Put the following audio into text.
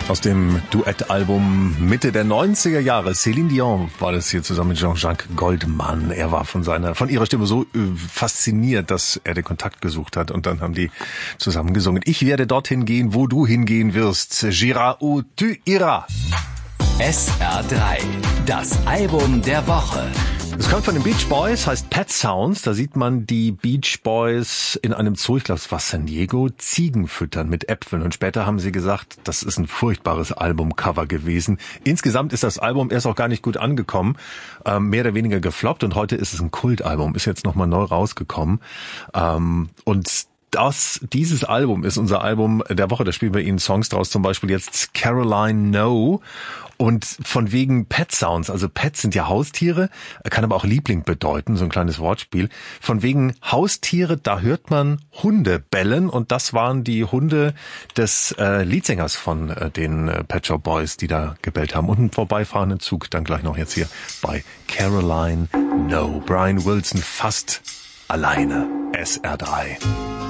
Aus dem Duettalbum Mitte der 90er Jahre. Céline Dion war das hier zusammen mit Jean-Jacques Goldman. Er war von ihrer Stimme so fasziniert, dass er den Kontakt gesucht hat und dann haben die zusammen gesungen. Ich werde dorthin gehen, wo du hingehen wirst. J'irai où tu iras. SR3, das Album der Woche. Es kommt von den Beach Boys, heißt Pet Sounds. Da sieht man die Beach Boys in einem Zoo, ich glaube es war San Diego, Ziegen füttern mit Äpfeln. Und später haben sie gesagt, das ist ein furchtbares Albumcover gewesen. Insgesamt ist das Album erst auch gar nicht gut angekommen, mehr oder weniger gefloppt. Und heute ist es ein Kultalbum, ist jetzt nochmal neu rausgekommen. Und dieses Album ist unser Album der Woche. Da spielen wir Ihnen Songs draus, zum Beispiel jetzt Caroline No. Und von wegen Pet Sounds, also Pets sind ja Haustiere, kann aber auch Liebling bedeuten, so ein kleines Wortspiel. Von wegen Haustiere, da hört man Hunde bellen und das waren die Hunde des Leadsängers von den Pet Shop Boys, die da gebellt haben. Und einen vorbeifahrenden Zug dann gleich noch jetzt hier bei Caroline No. Brian Wilson fast alleine. SR3.